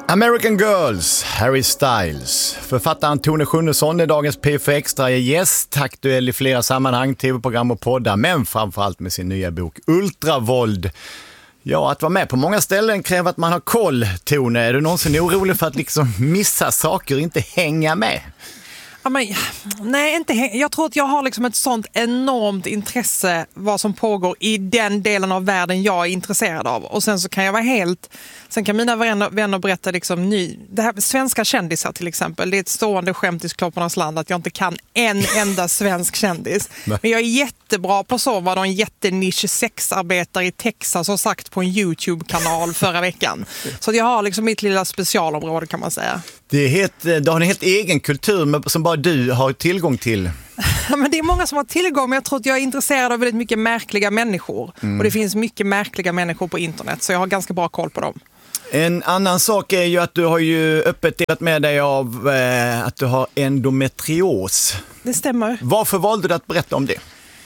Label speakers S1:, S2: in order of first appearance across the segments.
S1: American Girls, Harry Styles. Författaren Tone Schunnesson är dagens P4 Extra gäst, aktuell i flera sammanhang, tv-program och poddar, men framförallt med sin nya bok Ultravåld. Ja, att vara med på många ställen kräver att man har koll, Tone. Är du någonsin orolig för att liksom missa saker och inte hänga med?
S2: Ja, men, nej, jag tror att jag har liksom ett sånt enormt intresse vad som pågår i den delen av världen jag är intresserad av. Och sen så kan jag vara sen kan mina vänner berätta liksom det här svenska kändisar till exempel. Det är ett stående skämt i Klopparnas land att jag inte kan en enda svensk kändis. Men jag är jättebra på vad någon jättenisch sexarbetare i Texas har sagt på en YouTube-kanal förra veckan. Så jag har liksom mitt lilla specialområde, kan man säga.
S1: Du har en helt egen kultur som bara du har tillgång till.
S2: Men det är många som har tillgång, men jag tror att jag är intresserad av väldigt mycket märkliga människor. Och det finns mycket märkliga människor på internet, så jag har ganska bra koll på dem.
S1: En annan sak är ju att du har ju öppet delat med dig av att du har endometrios.
S2: Det stämmer.
S1: Varför valde du att berätta om det?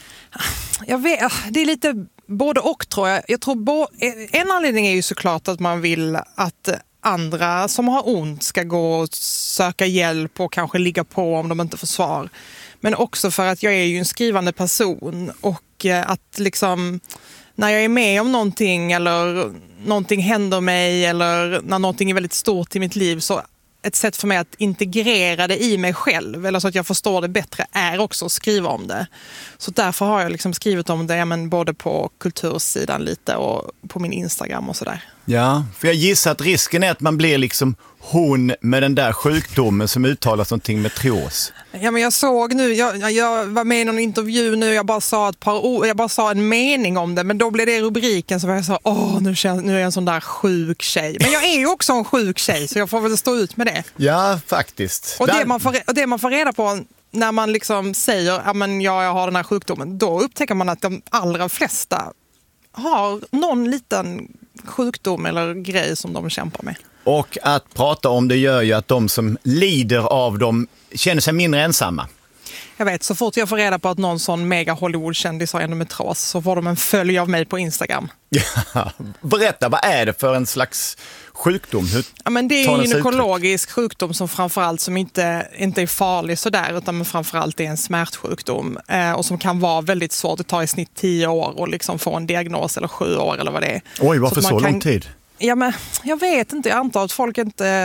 S2: Jag vet, det är lite både och, tror jag. Jag tror en anledning är ju såklart att man vill att andra som har ont ska gå och söka hjälp och kanske ligga på om de inte får svar. Men också för att jag är ju en skrivande person och att liksom när jag är med om någonting eller någonting händer mig eller när någonting är väldigt stort i mitt liv, så ett sätt för mig att integrera det i mig själv eller så att jag förstår det bättre är också att skriva om det. Så därför har jag liksom skrivit om det, men både på kultursidan lite och på min Instagram och sådär. Ja,
S1: för jag gissar att risken är att man blir liksom hon med den där sjukdomen som uttalas någonting med trios.
S2: Ja, men jag såg nu, jag var med i någon intervju nu, jag bara sa ett par ord, jag bara sa en mening om det, men då blev det rubriken så jag sa, nu är jag en sån där sjuk tjej. Men jag är ju också en sjuk tjej, så jag får väl stå ut med det.
S1: Ja, faktiskt.
S2: Och det man får reda på när man liksom säger, jag har den här sjukdomen, då upptäcker man att de allra flesta har någon liten sjukdom eller grej som de kämpar med.
S1: Och att prata om det gör ju att de som lider av dem känner sig mindre ensamma.
S2: Jag vet, så fort jag får reda på att någon sån mega Hollywood-kändis har endometrios så får de en följ av mig på Instagram.
S1: Ja, berätta, vad är det för en slags sjukdom?
S2: Det är en gynekologisk sjukdom som framförallt som inte är farlig sådär, utan framförallt är en smärtsjukdom och som kan vara väldigt svårt att ta i snitt 10 år och liksom få en diagnos, eller 7 år eller vad det är.
S1: Oj, varför så lång tid?
S2: Ja, men jag vet inte. Jag antar att folk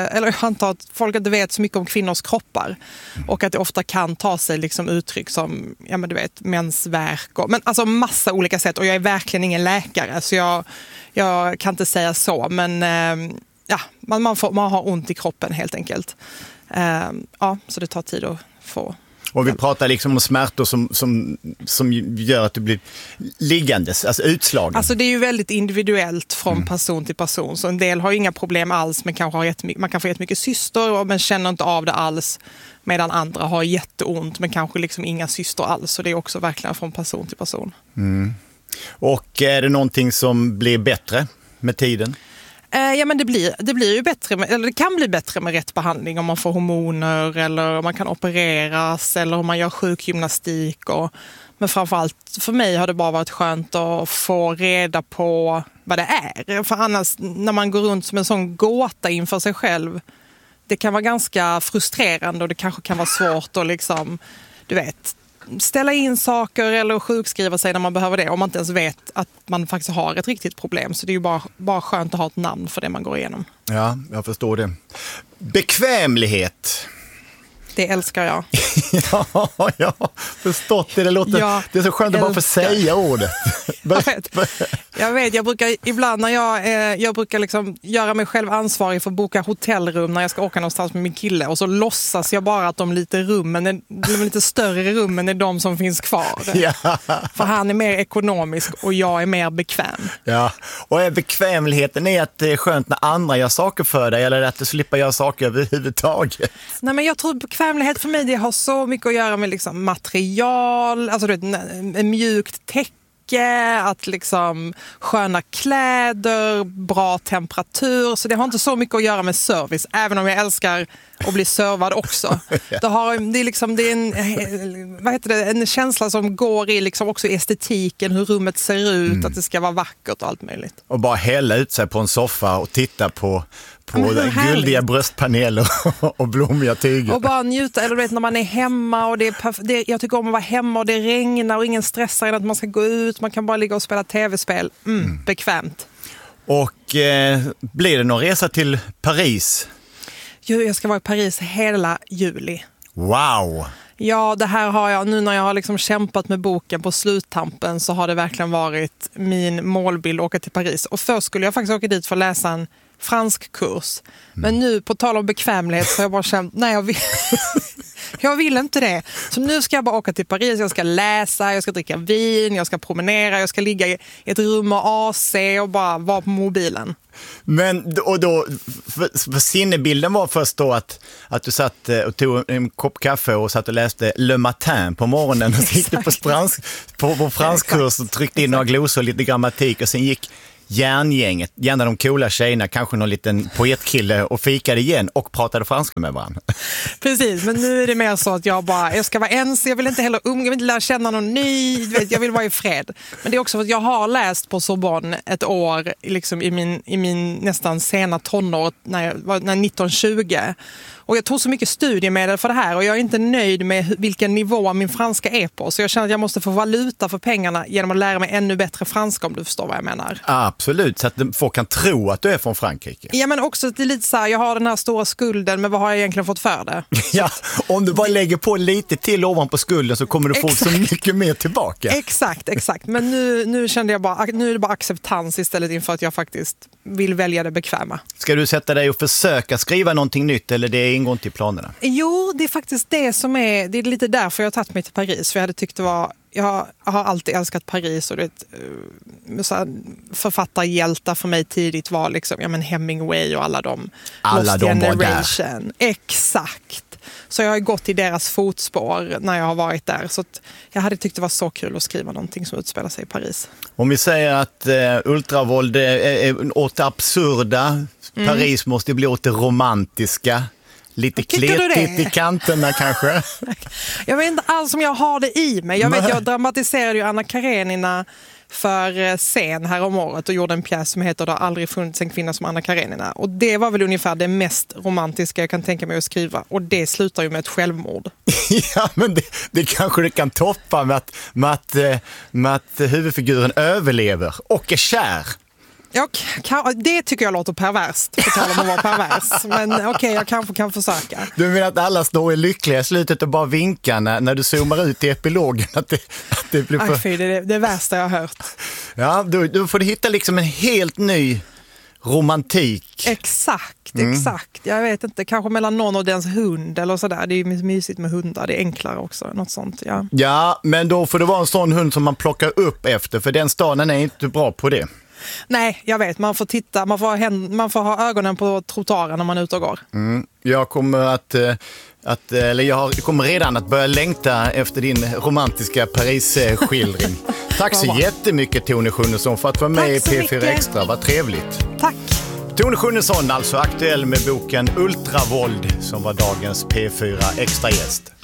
S2: inte vet så mycket om kvinnors kroppar. Och att det ofta kan ta sig liksom uttryck som, mensvärk. Men alltså massa olika sätt. Och jag är verkligen ingen läkare, så jag kan inte säga så. Men man har ont i kroppen helt enkelt. Så det tar tid att få.
S1: Och vi pratar liksom om smärtor som gör att du blir liggandes, alltså utslagen.
S2: Alltså det är ju väldigt individuellt från person till person. Så en del har ju inga problem alls, men man kan få jättemycket syster men känner inte av det alls. Medan andra har jätteont men kanske liksom inga syster alls. Så det är också verkligen från person till person. Mm.
S1: Och är det någonting som blir bättre med tiden?
S2: Ja, men det blir ju bättre, eller det kan bli bättre med rätt behandling om man får hormoner eller om man kan opereras eller om man gör sjukgymnastik. Men framförallt för mig har det bara varit skönt att få reda på vad det är. För annars, när man går runt som en sån gåta inför sig själv, det kan vara ganska frustrerande och det kanske kan vara svårt att liksom, ställa in saker eller sjukskriva sig när man behöver det, om man inte ens vet att man faktiskt har ett riktigt problem. Så det är ju bara skönt att ha ett namn för det man går igenom.
S1: Ja, jag förstår det. Bekvämlighet.
S2: Det älskar jag.
S1: Ja, jag har förstått det. Det är så skönt att bara få säga ordet.
S2: Jag vet, jag brukar ibland när jag brukar liksom göra mig själv ansvarig för att boka hotellrum när jag ska åka någonstans med min kille, och så låtsas jag bara att de lite större rummen är de som finns kvar. Ja. För han är mer ekonomisk och jag är mer bekväm. Ja,
S1: och är bekvämligheten är att det är skönt när andra gör saker för dig, eller att du slipper göra saker överhuvudtaget?
S2: Nej, men jag tror bekvämlighet för mig, det har så mycket att göra med liksom material, alltså en mjukt täcke, att liksom sköna kläder, bra temperatur. Så det har inte så mycket att göra med service, även om jag älskar att bli servad också. Det är en känsla som går i liksom också estetiken, hur rummet ser ut, att det ska vara vackert och allt möjligt.
S1: Och bara hälla ut sig på en soffa och titta på på guldiga bröstpaneler och blommiga tyger.
S2: Och bara njuta, eller du vet när man är hemma och jag tycker om att vara hemma och det regnar och ingen stressar in att man ska gå ut, man kan bara ligga och spela tv-spel. Bekvämt.
S1: Och blir det någon resa till Paris?
S2: Jag ska vara i Paris hela juli.
S1: Wow!
S2: Ja, det här har jag, nu när jag har liksom kämpat med boken på sluttampen så har det verkligen varit min målbild att åka till Paris. Och först skulle jag faktiskt åka dit för att läsa en fransk kurs. Men nu på tal om bekvämlighet så har jag bara känt, nej jag vill inte det. Så nu ska jag bara åka till Paris, jag ska läsa, jag ska dricka vin, jag ska promenera, jag ska ligga i ett rum med AC och bara vara på mobilen.
S1: Men och då, för sinnebilden var först då att du satt och tog en kopp kaffe och satt och läste Le Matin på morgonen och gick på franskkurs och tryckte in några glosor och lite grammatik och sen gick järngänget, gärna de coola tjejerna, kanske någon liten poetkille och fikade igen och pratade franska med varandra.
S2: Precis, men nu är det mer så att jag ska vara ensam, jag vill inte heller jag vill inte lära känna någon ny, jag vill vara i fred. Men det är också för att jag har läst på Sorbonne ett år liksom i min nästan sena tonår när jag var 19-20. Och jag tog så mycket studiemedel för det här och jag är inte nöjd med vilken nivå min franska är på. Så jag känner att jag måste få valuta för pengarna genom att lära mig ännu bättre franska, om du förstår vad jag menar.
S1: Absolut, så att folk kan tro att du är från Frankrike.
S2: Ja, men också att det är lite så här, jag har den här stora skulden, men vad har jag egentligen fått för det?
S1: Ja, om du bara lägger på lite till ovanpå skulden så kommer du få så mycket mer tillbaka.
S2: Exakt. Men nu kände jag bara, nu är det bara acceptans istället inför att jag faktiskt vill välja det bekväma. Ska
S1: du sätta dig och försöka skriva någonting nytt eller det ingår inte i planerna?
S2: Jo, det är faktiskt det som är, det är lite därför jag har tagit mig till Paris. För jag hade tyckt det var, jag har alltid älskat Paris och författarhjältar för mig tidigt var liksom, ja men Hemingway och alla de
S1: Lost Generation.
S2: Exakt. Så jag har gått i deras fotspår när jag har varit där. Så att jag hade tyckt det var så kul att skriva någonting som utspelar sig i Paris.
S1: Om vi säger att ultravåld är åt det absurda, Paris måste bli åt det romantiska. Lite kletigt i kanterna kanske.
S2: Jag vet inte alls om jag har det i mig. Jag dramatiserade ju Anna Karenina för scen här om året och gjorde en pjäs som heter Det har aldrig funnits en kvinna som Anna Karenina. Och det var väl ungefär det mest romantiska jag kan tänka mig att skriva. Och det slutar ju med ett självmord.
S1: Ja, men det kanske det kan toppa med att huvudfiguren överlever och är kär.
S2: Ja, det tycker jag låter perverst, på tal om att vara pervers. Men okej, jag kanske kan försöka.
S1: Du menar att alla står i lyckliga i slutet och bara vinkar när du zoomar ut i epilogen? Att det blir för...
S2: Fy, det är det värsta jag har hört.
S1: Ja, då får du hitta liksom en helt ny romantik.
S2: Exakt. Jag vet inte, kanske mellan någon och dens hund eller sådär. Det är ju mysigt med hundar, det är enklare också, något sånt, ja. Ja,
S1: men då får det vara en sån hund som man plockar upp efter, för den staden är inte bra på det.
S2: Nej, jag vet. Man får titta, man får ha ögonen på trottoaren när man är ute och går.
S1: Jag kommer jag kommer redan att börja längta efter din romantiska Paris-skildring. Tack så jättemycket, Tone Schunnesson, för att vara med i P4 Extra. Vad trevligt.
S2: Tack.
S1: Tone Schunnesson, alltså aktuell med boken Ultravåld, som var dagens P4 Extra-gäst.